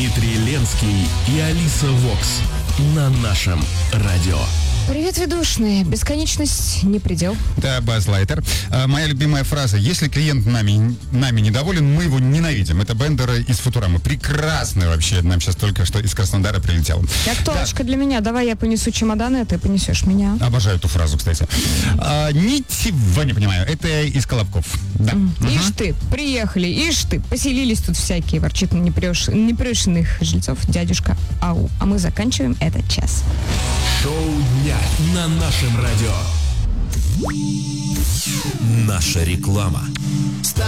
Дмитрий Ленский и Алиса Вокс на нашем радио. Привет, ведушные. Бесконечность не предел. Да, Базз Лайтер. Моя любимая фраза: если клиент нами недоволен, мы его ненавидим. Это Бендер из Футурамы. Прекрасный вообще. Нам сейчас только что из Краснодара прилетел. Актуалочка для меня. Давай я понесу чемоданы, а ты понесешь меня. Обожаю эту фразу, кстати. Ничего не понимаю. Это из Колобков. Да. Ишь ты, приехали, ишь ты, поселились тут всякие, ворчит на непрошенных жильцов дядюшка Ау. А мы заканчиваем этот час. Шоу дня на нашем радио. Наша реклама.